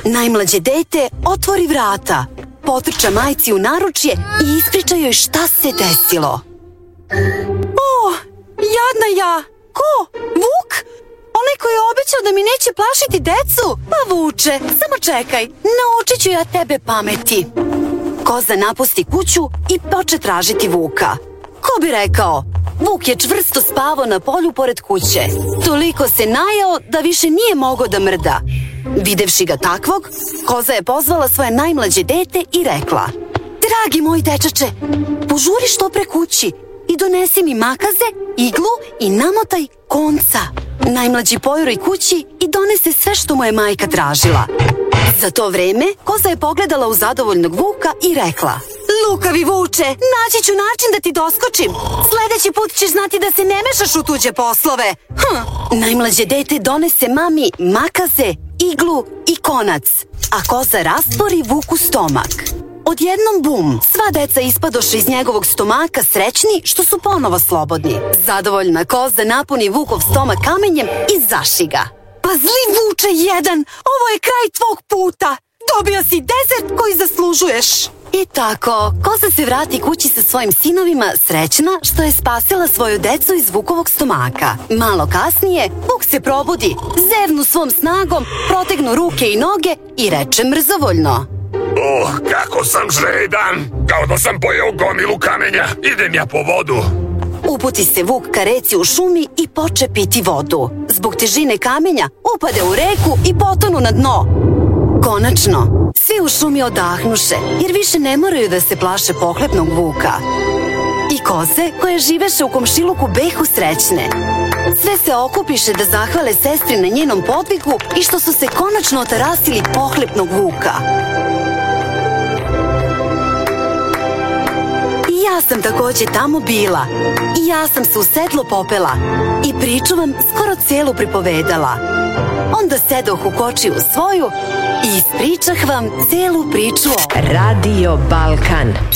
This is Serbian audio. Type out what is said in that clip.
Najmlađe dete otvori vrata, potrča majci u naručje i ispriča joj šta se desilo. O, jadna ja! Ko? Vuk? Onaj koji je obećao da mi neće plašiti decu? Pa Vuče, samo čekaj, naučit ću ja tebe pameti. Koza napusti kuću i poče tražiti Vuka. Ko bi rekao? Vuk je čvrsto spavao na polju pored kuće. Toliko se najeo da više nije mogao da mrda. Videvši ga takvog, koza je pozvala svoje najmlađe dete i rekla: Dragi moj dečače, požuri što pre kući i donesi mi makaze, iglu i namotaj konca. Najmlađi pojuri kući i donese sve što mu je majka tražila. Za to vreme, koza je pogledala u zadovoljnog Vuka i rekla: Lukavi Vuče, naći ću način da ti doskočim. Sledeći put ćeš znati da se ne mešaš u tuđe poslove. Najmlađe dete donese mami makaze, iglu i konac, a koza rastvori Vuku stomak. Odjednom bum, sva deca ispadoše iz njegovog stomaka srećni što su ponovo slobodni. Zadovoljna koza napuni Vukov stomak kamenjem i zaši ga. Pa zli Vuče jedan, ovo je kraj tvog puta. Dobio si dezert koji zaslužuješ. I tako, koza se vrati kući sa svojim sinovima srećna što je spasila svoju decu iz Vukovog stomaka. Malo kasnije, Vuk se probudi, zevnu svom snagom, protegnu ruke i noge i reče mrzovoljno: Kako sam žedan, kao da sam pojeo gomilu kamenja, idem ja po vodu. Uputi se Vuk ka reci u šumi i poče piti vodu. Zbog težine kamenja upade u reku i potonu na dno. Konačno, svi u šumi odahnuše, jer više ne moraju da se plaše pohlepnog Vuka. I koze koje živeše u komšiluku behu srećne. Sve se okupiše da zahvale sestri na njenom podvigu i što su se konačno otarasili pohlepnog Vuka. I ja sam takođe tamo bila. I ja sam se u sedlo popela i priču vam skoro celu pripovedala. Onda sedoh u kočiju svoju i ispričah vam celu priču o Radio Balkan.